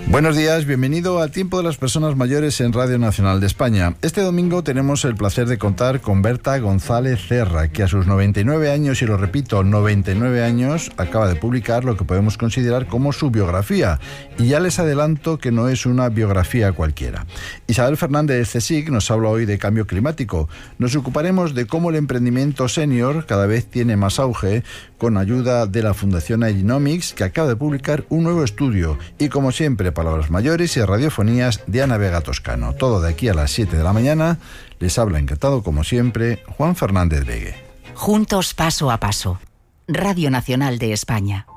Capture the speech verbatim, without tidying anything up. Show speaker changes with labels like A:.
A: Buenos días, bienvenido al Tiempo de las Personas Mayores en Radio Nacional de España. Este domingo tenemos el placer de contar con Berta González Serra, que a sus noventa y nueve años, y lo repito, noventa y nueve años, acaba de publicar lo que podemos considerar como su biografía. Y ya les adelanto que no es una biografía cualquiera. Isabel Fernández de CSIC nos habla hoy de cambio climático. Nos ocuparemos de cómo el emprendimiento senior cada vez tiene más auge, con ayuda de la Fundación Aginomics, que acaba de publicar un nuevo estudio. Y como siempre, palabras mayores y radiofonías de Ana Vega Toscano. Todo de aquí a las siete de la mañana. Les habla encantado, como siempre, Juan Fernández Vegue.
B: Juntos paso a paso. Radio Nacional de España.